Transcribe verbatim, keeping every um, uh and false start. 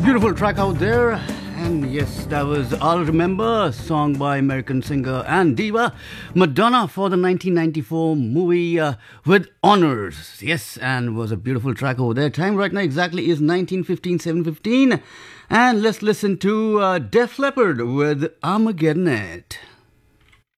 Beautiful track out there. And yes, that was I'll Remember, song by American singer and diva Madonna for the nineteen ninety-four movie uh, With Honors. Yes, and was a beautiful track over there. Time right now exactly is nineteen fifteen, seven fifteen. And let's listen to uh, Def Leppard with Armageddon It.